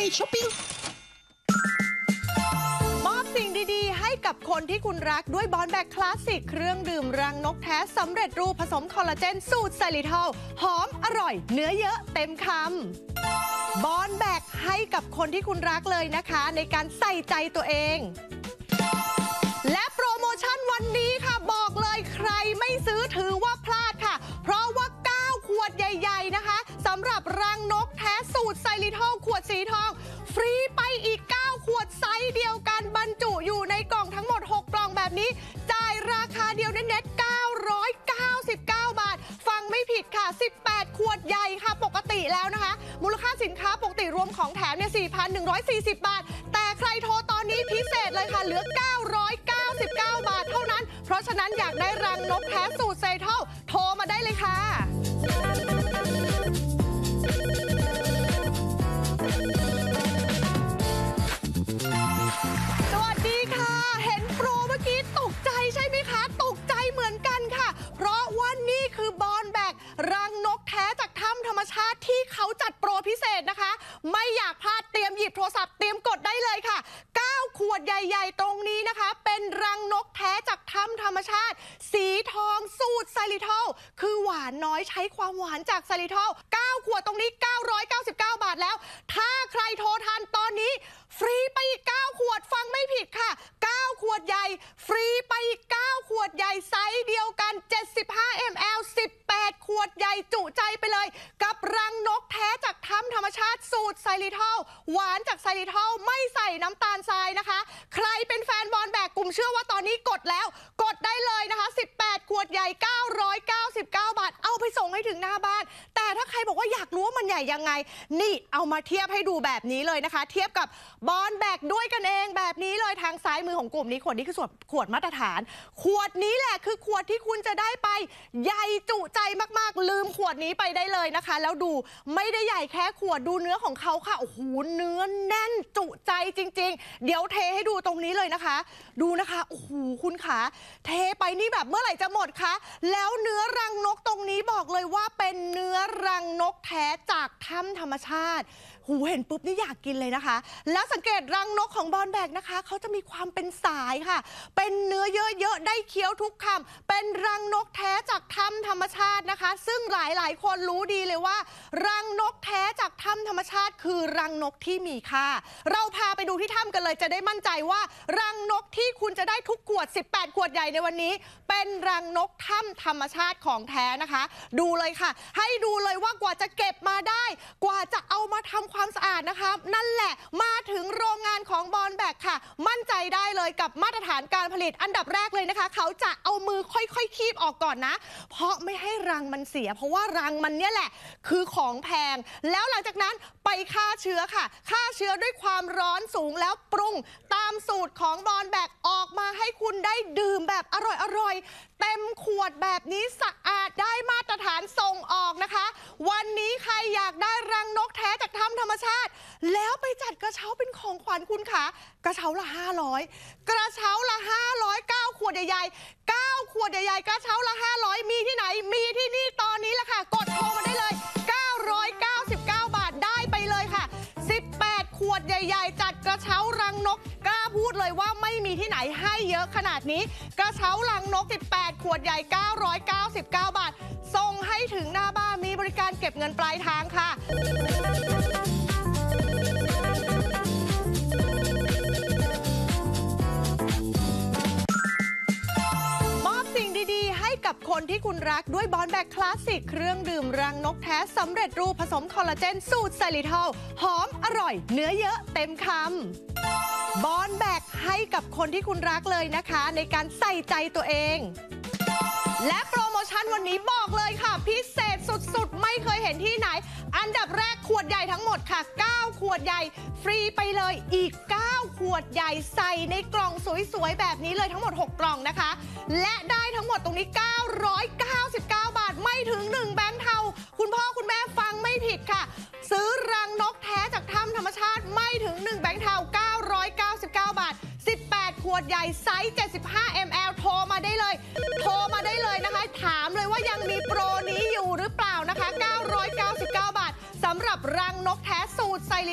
ช้อปปิ้งมอบสิ่งดีๆให้กับคนที่คุณรักด้วยบอนแบกคลาสสิกเครื่องดื่มรังนกแท้สำเร็จรูปผสมคอลลาเจนสูตรไซริทอลหอมอร่อยเนื้อเยอะเต็มคำบอนแบกให้กับคนที่คุณรักเลยนะคะในการใส่ใจตัวเองและโปรโมชั่นวันนี้ค่ะบอกเลยใครไม่ซื้อถือว่าพลาดค่ะเพราะว่า9ขวดใหญ่ๆนะคะสำหรับรังนกแท้สูตรไซริทอลขวดสีทองฟรีไปอีก9ขวดไซส์เดียวกันบรรจุอยู่ในกล่องทั้งหมด6กล่องแบบนี้จ่ายราคาเดียวเน็ต999 บาทฟังไม่ผิดค่ะ18ขวดใหญ่ค่ะปกติแล้วนะคะมูลค่าสินค้าปกติรวมของแถมเนี่ย 4,140 บาทแต่ใครโทรตอนนี้พิเศษเลยค่ะเหลือ999 บาทเท่านั้นเพราะฉะนั้นอยากได้รังนกแท้สูตรไซริทอลโทรมาได้เลยค่ะสวัสดีค่ะเห็นโปรเมื่อกี้ตกใจใช่ไหมคะตกใจเหมือนกันค่ะเพราะว่านี่คือบอนแบกรังนกแท้จากถ้ำธรรมชาติที่เขาจัดโปรพิเศษนะคะไม่อยากพลาดเตรียมหยิบโทรศัพท์เตรียมกดได้เลยค่ะ9ขวดใหญ่ๆตรงนี้นะคะเป็นรังนกแท้จากถ้ำธรรมชาติสีทองสูตรไซริทอลคือหวานน้อยใช้ความหวานจากไซริทอล9ขวดตรงนี้999 บาทแล้วถ้าใครโทรทันตอนนี้ฟรีไปอีก9ขวดฟังไม่ผิดค่ะ9ขวดใหญ่ฟรีไปอีก9ขวดใหญ่ไซส์เดียวกัน75 ml 18ขวดใหญ่จุใจไปเลยกับรังนกแท้จากถ้ำธรรมชาติสูตรไซริทอลหวานจากไซริทอลไม่ใส่น้ำตาลทรายนะคะใครเป็นแฟนบอลแบกกลุ่มเชื่อว่าตอนนี้กดแล้วกดได้เลยนะคะ18ขวดใหญ่999 บาทเอาไปส่งให้ถึงหน้าบ้านแต่ถ้าใครบอกว่าอยากรู้ว่ามันใหญ่ยังไงนี่เอามาเทียบให้ดูแบบนี้เลยนะคะเทียบกับบอนแบกด้วยกันเองแบบนี้เลยทางซ้ายมือของกลุ่มนี้ขวดนี้คือขวดมาตรฐานขวดนี้แหละคือขวดที่คุณจะได้ไปใหญ่จุใจมากๆลืมขวดนี้ไปได้เลยนะคะแล้วดูไม่ได้ใหญ่แค่ขวดดูเนื้อของเขาค่ะโอ้โหเนื้อแน่นจุใจจริงๆเดี๋ยวเทให้ดูตรงนี้เลยนะคะดูนะคะโอ้โหคุณขาเทไปนี่แบบเมื่อไหร่จะหมดคะแล้วเนื้อรังนกตรงนี้บอกเลยว่าเป็นเนื้อรังนกแท้จากถ้ำธรรมชาติหูเห็นปุ๊บนี่อยากกินเลยนะคะแล้วสังเกตรังนกของบอนแบกนะคะเขาจะมีความเป็นสายค่ะเป็นเนื้อเยอะๆได้เคี้ยวทุกคำเป็นรังนกแท้จากถ้ำธรรมชาตินะคะซึ่งหลายๆคนรู้ดีเลยว่ารังนกแท้จากถ้ำธรรมชาติคือรังนกที่มีค่าเราพาไปดูที่ถ้ำกันเลยจะได้มั่นใจว่ารังนกที่คุณจะได้ทุกขวด18ขวดใหญ่ในวันนี้เป็นรังนกถ้ำธรรมชาติของแท้นะคะดูเลยค่ะให้ดูเลยว่ากว่าจะเก็บมาได้กว่าจะเอามาทำความสะอาดนะคะนั่นแหละมาถึงโรงงานของบอนแบกค่ะมั่นใจได้เลยกับมาตรฐานการผลิตอันดับแรกเลยนะคะเขาจะเอามือค่อยๆคีบออกก่อนนะเพราะไม่ให้รังมันเสียเพราะว่ารังมันเนี่ยแหละคือของแพงแล้วหลังจากนั้นไปฆ่าเชื้อค่ะฆ่าเชื้อด้วยความร้อนสูงแล้วปรุงตามสูตรของบอนแบกออกมาให้คุณได้ดื่มแบบอร่อยเต็มขวดแบบนี้สะอาดได้มาตรฐานส่งออกนะคะวันนี้ใครอยากได้รังนกแท้จากถ้ำธรรมชาติแล้วไปจัดกระเช้าเป็นของขวัญคุณค่ะกระเช้าละ500กระเช้าละ500 9ขวดใหญ่ๆ9ขวดใหญ่ๆกระเช้าละ500มีที่ไหนมีที่นี่ตอนนี้แหละค่ะกดโทรมาได้เลย999 บาทได้ไปเลยค่ะ18ขวดใหญ่ๆจัดกระเช้ารังนกกล้าพูดเลยว่าไม่มีที่ไหนให้เยอะขนาดนี้กระเช้ารังนก18ขวดใหญ่999 บาทส่งให้ถึงหน้าบ้านมีบริการเก็บเงินปลายทางค่ะกับคนที่คุณรักด้วยบอนแบกคลาสสิกเครื่องดื่มรังนกแท้สำเร็จรูปผสมคอลลาเจนสูตรไซริทอลหอมอร่อยเนื้อเยอะเต็มคำบอนแบกให้กับคนที่คุณรักเลยนะคะในการใส่ใจตัวเองและโปรโมชั่นวันนี้บอกเลยค่ะพิเศษสุดๆไม่เคยเห็นที่ไหนอันดับแรกขวดใหญ่ทั้งหมดค่ะ9ขวดใหญ่ฟรีไปเลยอีก9ขวดใหญ่ใส่ในกล่องสวยๆแบบนี้เลยทั้งหมด6กล่องนะคะและได้ทั้งหมดตรงนี้999 บาทไม่ถึง1แบงค์เทาคุณพ่อคุณแม่ฟังไม่ผิดค่ะซื้อรังนกแท้จากถ้ำธรรมชาติไม่ถึง1แบงค์เทา999 บาท18ขวดใหญ่ไซส์75